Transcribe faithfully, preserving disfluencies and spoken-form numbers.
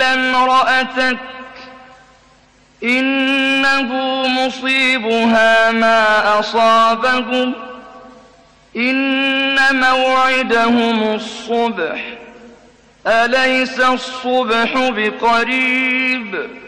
إلا امرأتك إنه مصيبها ما أصابهم إن موعدهم الصبح أليس الصبح بقريب